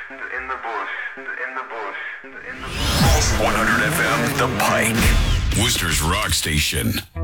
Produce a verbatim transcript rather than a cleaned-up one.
in the bush, in the bush, in the bush. one hundred F M, The Pike. Worcester's Rock Station.